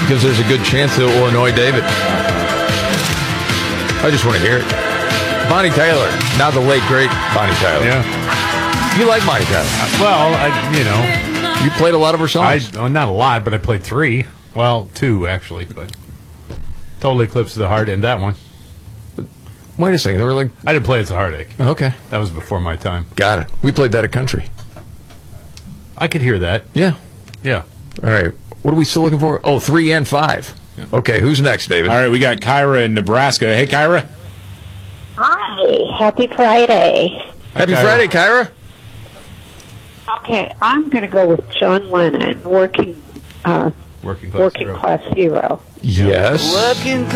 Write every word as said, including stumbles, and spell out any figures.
because there's a good chance they'll annoy David. I just want to hear it. Bonnie Tyler, not the late, great Bonnie Tyler. Yeah. You like Bonnie Tyler? Well, I, you know. You played a lot of her I, songs? well, not a lot, but I played three. Well, two, actually. But Total Eclipse of the Heart and that one. Wait a second. They were like, I didn't play It's a Heartache. okay. That was before my time. Got it. We played that at Country. I could hear that. Yeah. Yeah. All right. What are we still looking for? Oh, three and five. Yeah. Okay, who's next, David? All right, we got Kyra in Nebraska. Hey, Kyra. Hi, happy Friday. Happy Kyra. Friday, Kyra. Okay, I'm going to go with John Lennon, Working uh, Working Class Working Hero. Class Hero. Yes. Working